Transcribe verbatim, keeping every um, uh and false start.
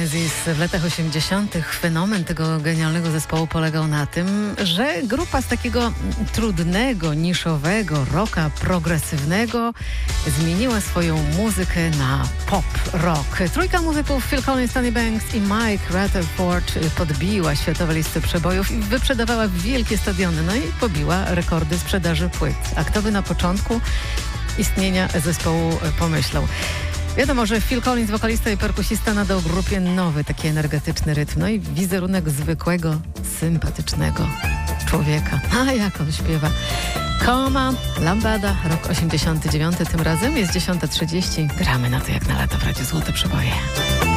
Genesis w latach osiemdziesiątych fenomen tego genialnego zespołu polegał na tym, że grupa z takiego trudnego, niszowego rocka progresywnego zmieniła swoją muzykę na pop rock. Trójka muzyków Phil Collins, Tony Banks i Mike Rutherford podbiła światowe listy przebojów i wyprzedawała wielkie stadiony, no i pobiła rekordy sprzedaży płyt. A kto by na początku istnienia zespołu pomyślał? Wiadomo, że Phil Collins, wokalista i perkusista, nadał grupie nowy, taki energetyczny rytm. No i wizerunek zwykłego, sympatycznego człowieka. A jak on śpiewa? Coma, Lambada, rok osiemdziesiąty dziewiąty. Tym razem jest dziesiąta trzydzieści. Gramy na to jak na lata w Radiu Złote Przeboje.